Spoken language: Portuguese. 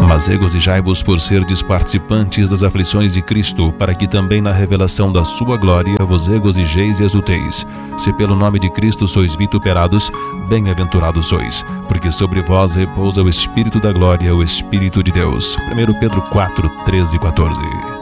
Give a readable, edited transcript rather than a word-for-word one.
Mas regozijai-vos por serdes participantes das aflições de Cristo, para que também na revelação da sua glória vos regozijeis e exulteis. Se pelo nome de Cristo sois vituperados, bem-aventurados sois, porque sobre vós repousa o Espírito da glória, o Espírito de Deus. 1 Pedro 4, 13 e 14.